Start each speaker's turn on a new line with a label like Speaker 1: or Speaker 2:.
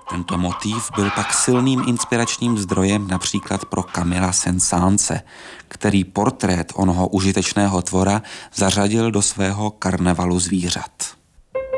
Speaker 1: Tento motiv byl pak silným inspiračním zdrojem například pro Camilla Saint-Saënse, který portrét onoho užitečného tvora zařadil do svého karnevalu zvířat.